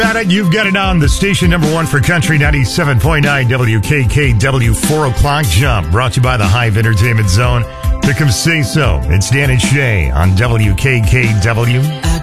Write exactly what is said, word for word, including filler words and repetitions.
Got it. You've got it on the station number one for country, ninety-seven point nine W K K W. Four o'clock jump brought to you by the Hive Entertainment Zone. Pick 'em Say So. It's Dan and Shay on W K K W.